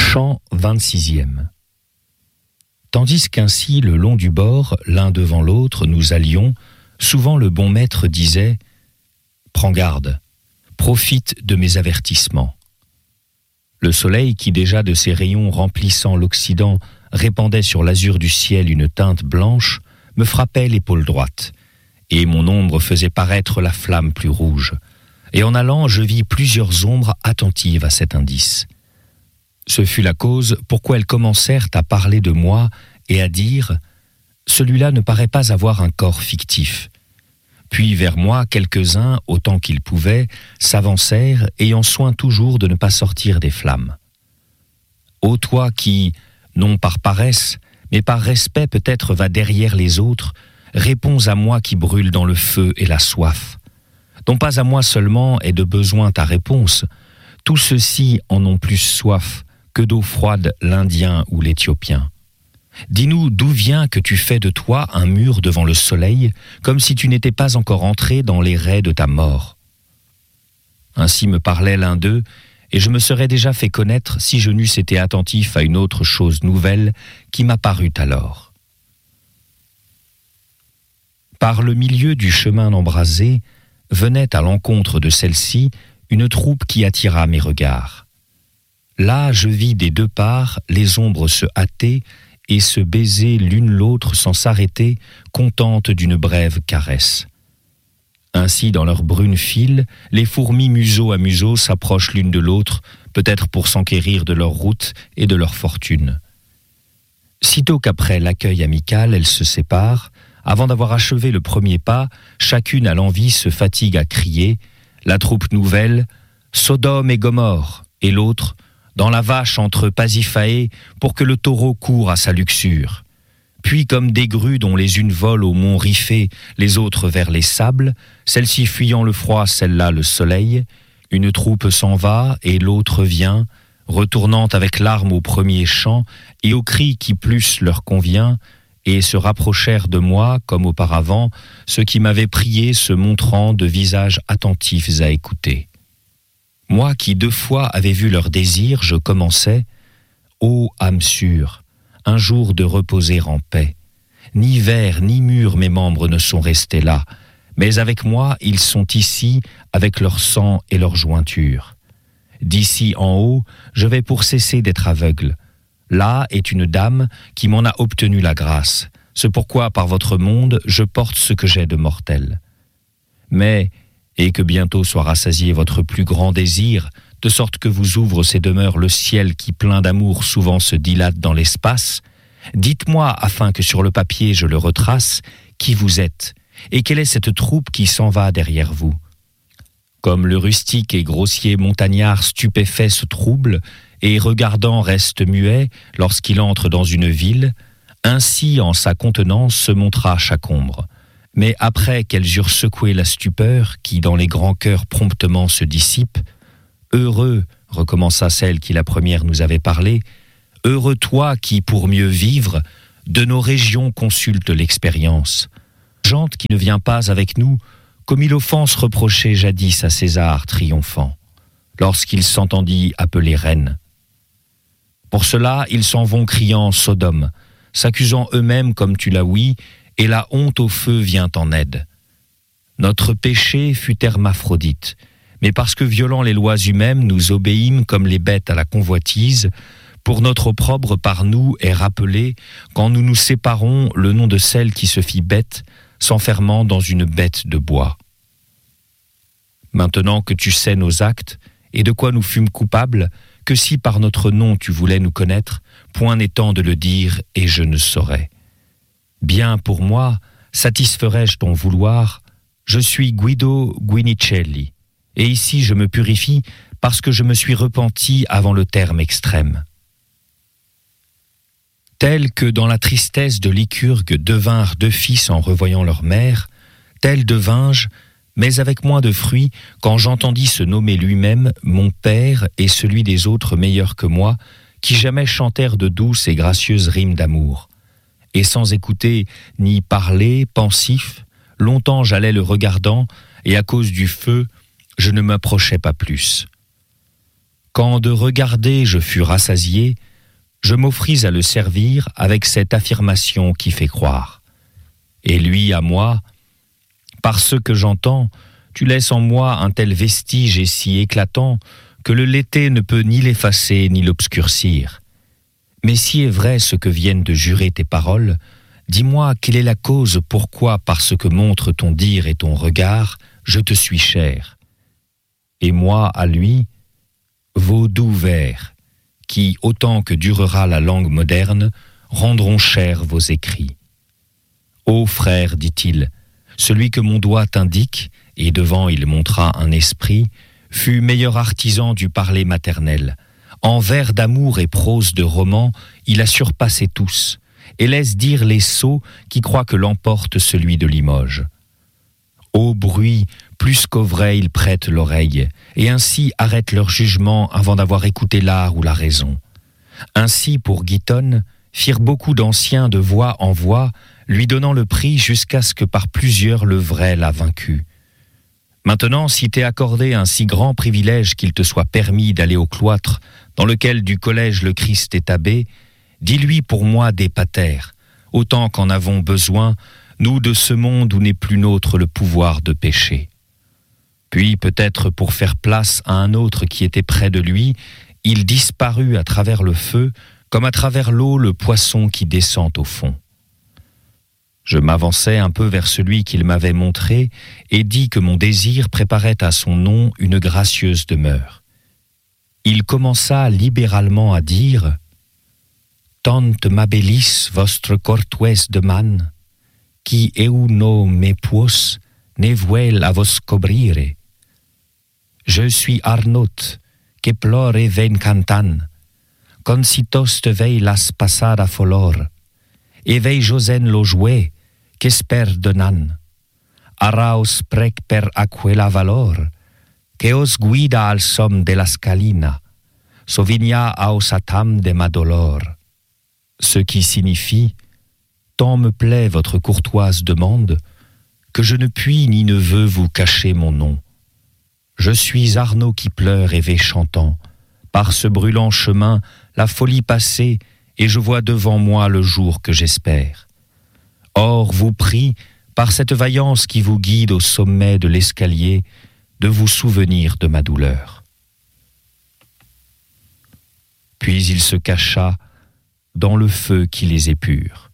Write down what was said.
Chant 26e. Tandis qu'ainsi, le long du bord, l'un devant l'autre, nous allions, souvent le bon maître disait « Prends garde, profite de mes avertissements ». Le soleil qui déjà de ses rayons remplissant l'Occident répandait sur l'azur du ciel une teinte blanche, me frappait l'épaule droite, et mon ombre faisait paraître la flamme plus rouge. Et en allant, je vis plusieurs ombres attentives à cet indice. Ce fut la cause pourquoi elles commencèrent à parler de moi et à dire « Celui-là ne paraît pas avoir un corps fictif ». Puis vers moi, quelques-uns, autant qu'ils pouvaient, s'avancèrent, ayant soin toujours de ne pas sortir des flammes. Ô toi qui, non par paresse, mais par respect peut-être va derrière les autres, réponds à moi qui brûle dans le feu et la soif. Non pas à moi seulement est de besoin ta réponse, tous ceux-ci en ont plus soif que d'eau froide l'Indien ou l'Éthiopien. Dis-nous d'où vient que tu fais de toi un mur devant le soleil, comme si tu n'étais pas encore entré dans les raies de ta mort. Ainsi me parlait l'un d'eux, et je me serais déjà fait connaître si je n'eusse été attentif à une autre chose nouvelle qui m'apparut alors. Par le milieu du chemin embrasé, venait à l'encontre de celle-ci une troupe qui attira mes regards. Là, je vis des deux parts les ombres se hâter et se baiser l'une l'autre sans s'arrêter, contentes d'une brève caresse. Ainsi, dans leurs brunes files, les fourmis museau à museau s'approchent l'une de l'autre, peut-être pour s'enquérir de leur route et de leur fortune. Sitôt qu'après l'accueil amical, elles se séparent, avant d'avoir achevé le premier pas, chacune à l'envie se fatigue à crier, la troupe nouvelle « Sodome et Gomorrhe » et l'autre « Dans la vache entre Pasiphae pour que le taureau court à sa luxure ». Puis comme des grues dont les unes volent au mont Riphée, les autres vers les sables, celle-ci fuyant le froid, celle-là le soleil, une troupe s'en va et l'autre vient, retournant avec larmes au premier chant et au cri qui plus leur convient, et se rapprochèrent de moi, comme auparavant, ceux qui m'avaient prié se montrant de visages attentifs à écouter. Moi qui 2 fois avais vu leur désir, je commençais « Ô âme sûre, un jour de reposer en paix. Ni vers ni murs mes membres ne sont restés là, mais avec moi ils sont ici avec leur sang et leur jointure. D'ici en haut, je vais pour cesser d'être aveugle. Là est une dame qui m'en a obtenu la grâce. C'est pourquoi par votre monde je porte ce que j'ai de mortel. Mais, et que bientôt soit rassasié votre plus grand désir, de sorte que vous ouvre ses demeures le ciel qui plein d'amour souvent se dilate dans l'espace, dites-moi, afin que sur le papier je le retrace, qui vous êtes, et quelle est cette troupe qui s'en va derrière vous. Comme le rustique et grossier montagnard stupéfait se trouble, et regardant reste muet lorsqu'il entre dans une ville, ainsi en sa contenance se montra chaque ombre. Mais après qu'elles eurent secoué la stupeur, qui dans les grands cœurs promptement se dissipe, « Heureux, recommença celle qui la première nous avait parlé, « heureux toi qui, pour mieux vivre, de nos régions consulte l'expérience. Gente qui ne vient pas avec nous, comme il offense reprochait jadis à César triomphant, lorsqu'il s'entendit appeler reine. Pour cela, ils s'en vont criant Sodome, s'accusant eux-mêmes comme tu l'as ouï, et la honte au feu vient en aide. Notre péché fut hermaphrodite, mais parce que violant les lois humaines, nous obéîmes comme les bêtes à la convoitise, pour notre opprobre par nous est rappelé, quand nous nous séparons, le nom de celle qui se fit bête, s'enfermant dans une bête de bois. Maintenant que tu sais nos actes, et de quoi nous fûmes coupables, que si par notre nom tu voulais nous connaître, point n'étant de le dire, et je ne saurais. Bien pour moi, satisferais-je ton vouloir, je suis Guido Guinicelli, et ici je me purifie parce que je me suis repenti avant le terme extrême. Tel que dans la tristesse de Lycurgue devinrent 2 fils en revoyant leur mère, tel devins-je, mais avec moins de fruits, quand j'entendis se nommer lui-même mon père et celui des autres meilleurs que moi, qui jamais chantèrent de douces et gracieuses rimes d'amour. Et sans écouter ni parler, pensif, longtemps j'allais le regardant, et à cause du feu, je ne m'approchais pas plus. Quand de regarder je fus rassasié, je m'offris à le servir avec cette affirmation qui fait croire. Et lui à moi, par ce que j'entends, tu laisses en moi un tel vestige et si éclatant que le lété ne peut ni l'effacer ni l'obscurcir. Mais si est vrai ce que viennent de jurer tes paroles, dis-moi quelle est la cause pourquoi, par ce que montre ton dire et ton regard, je te suis cher. Et moi, à lui, vos doux vers, qui, autant que durera la langue moderne, rendront chers vos écrits. Ô frère, dit-il, celui que mon doigt t'indique, et devant il montra un esprit, fut meilleur artisan du parler maternel. En vers d'amour et prose de roman, il a surpassé tous, et laisse dire les sots qui croient que l'emporte celui de Limoges. Au bruit, plus qu'au vrai, ils prêtent l'oreille, et ainsi arrêtent leur jugement avant d'avoir écouté l'art ou la raison. Ainsi, pour Guitonne, firent beaucoup d'anciens de voix en voix, lui donnant le prix jusqu'à ce que par plusieurs le vrai l'a vaincu. Maintenant, si t'est accordé un si grand privilège qu'il te soit permis d'aller au cloître, dans lequel du collège le Christ est abbé, dis-lui pour moi des patères, autant qu'en avons besoin, nous de ce monde où n'est plus nôtre le pouvoir de pécher. Puis, peut-être pour faire place à un autre qui était près de lui, il disparut à travers le feu, comme à travers l'eau le poisson qui descend au fond. Je m'avançai un peu vers celui qu'il m'avait montré et dis que mon désir préparait à son nom une gracieuse demeure. Il commença libéralement à dire « Tant m'abellis vostre cortues de man, qui eu no me puos ne vuel a vos cobrire. Je suis Arnaut, que plore ven cantan, concitos te vei las passada folor, e vei Josen lo jouet, qu'esper donan. Araos prec per aquella valor, que os guida al som de la scalina, sovigna aos atam de ma dolor. Ce qui signifie « Tant me plaît votre courtoise demande, que je ne puis ni ne veux vous cacher mon nom. Je suis Arnaud qui pleure et vais chantant, par ce brûlant chemin, la folie passée, et je vois devant moi le jour que j'espère. Or, vous prie, par cette vaillance qui vous guide au sommet de l'escalier, de vous souvenir de ma douleur. » Puis il se cacha dans le feu qui les épure.